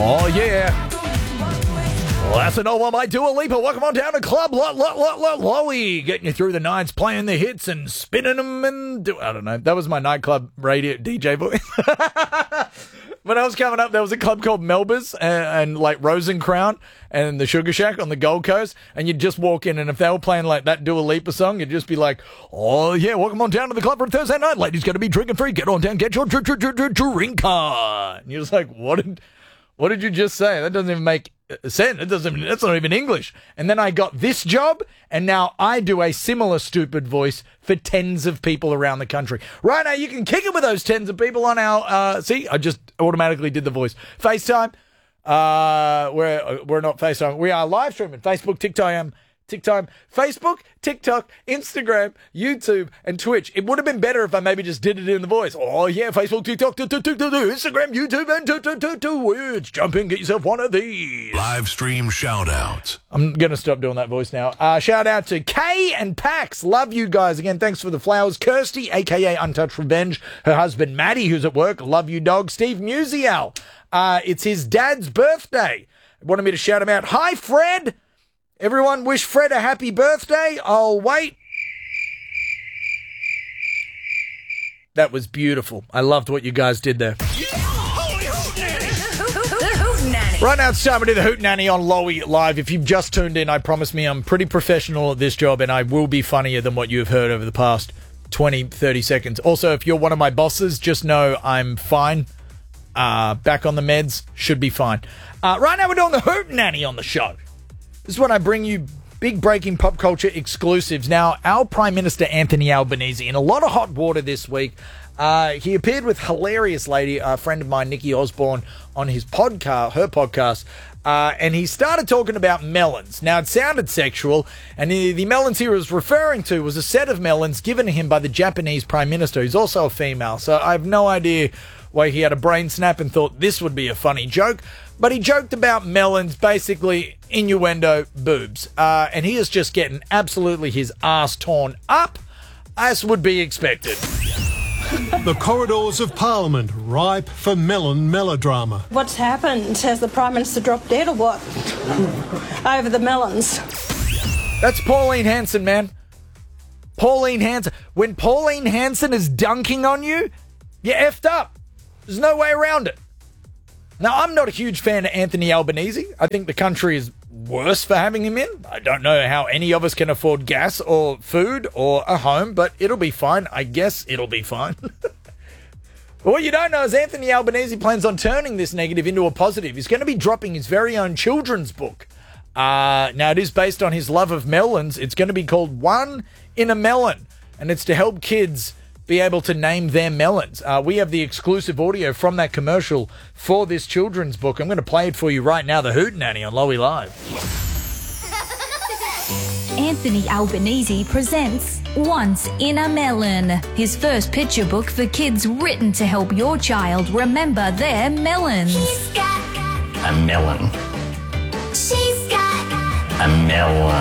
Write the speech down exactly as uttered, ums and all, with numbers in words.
Oh, yeah. Well, that's an old one by Dua Lipa. Welcome on down to Club Lo- Lo- Lo- Lo- Lowy. Getting you through the nights, playing the hits and spinning them and do- I don't know. That was my nightclub radio D J voice. When I was coming up, there was a club called Melba's and, and like Rosencrown and the Sugar Shack on the Gold Coast. And you'd just walk in, and if they were playing like that Dua Lipa song, you'd just be like, oh, yeah, welcome on down to the club for Thursday night. Ladies going to be drinking free. Get on down, get your dr- dr- dr- dr- drink on. And you're just like, what did, what did you just say? That doesn't even make sense. It doesn't, that's not even English. And then I got this job, and now I do a similar stupid voice for tens of people around the country. Right now, you can kick it with those tens of people on our, uh, see, I just automatically did the voice. FaceTime, uh, we're, we're not FaceTime, we are live streaming, Facebook, TikTok, um, TikTok, Facebook, TikTok, Instagram, YouTube, and Twitch. It would have been better if I maybe just did it in the voice. Oh, yeah, Facebook, TikTok, Instagram, YouTube, and Twitch. Jump in, get yourself one of these. Live stream shout-outs. I'm going to stop doing that voice now. Uh, shout out to Kay and Pax. Love you guys. Again, thanks for the flowers. Kirsty, a k a. Untouched Revenge. Her husband, Maddie, who's at work. Love you, dog. Steve Musial. Uh, it's his dad's birthday. Wanted me to shout him out. Hi, Fred. Everyone wish Fred a happy birthday. I'll wait. That was beautiful. I loved what you guys did there. Right now, it's time to do the Hootenanny on Lowy Live. If you've just tuned in, I promise me I'm pretty professional at this job, and I will be funnier than what you've heard over the past twenty, thirty seconds. Also, if you're one of my bosses, just know I'm fine. Uh, back on the meds, should be fine. Uh, right now, we're doing the Hootenanny on the show. This is when I bring you big breaking pop culture exclusives. Now, our Prime Minister, Anthony Albanese, in a lot of hot water this week. Uh, he appeared with hilarious lady, a friend of mine, Nikki Osborne, on his podcast, her podcast, uh, and he started talking about melons. Now, it sounded sexual, and the, the melons he was referring to was a set of melons given to him by the Japanese Prime Minister, who's also a female. So I have no idea why he had a brain snap and thought this would be a funny joke. But he joked about melons, basically innuendo boobs. Uh, and he is just getting absolutely his ass torn up, as would be expected. The corridors of Parliament ripe for melon melodrama. What's happened? Has the Prime Minister dropped dead or what? Over the melons. That's Pauline Hanson, man. Pauline Hanson. When Pauline Hanson is dunking on you, you're effed up. There's no way around it. Now, I'm not a huge fan of Anthony Albanese. I think the country is worse for having him in. I don't know how any of us can afford gas or food or a home, but it'll be fine. I guess it'll be fine. But what you don't know is Anthony Albanese plans on turning this negative into a positive. He's going to be dropping his very own children's book. Uh, now, it is based on his love of melons. It's going to be called One in a Melon, and it's to help kids be able to name their melons. Uh, we have the exclusive audio from that commercial for this children's book. I'm going to play it for you right now, the Hootenanny on Lowy Live. Anthony Albanese presents Once in a Melon, his first picture book for kids written to help your child remember their melons. He's got a melon. She's got A melon.